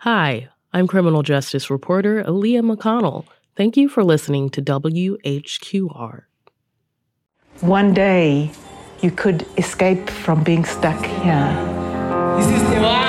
Hi, I'm criminal justice reporter Aaliyah McConnell. Thank you for listening to WHQR. One day, you could escape from being stuck here. This is the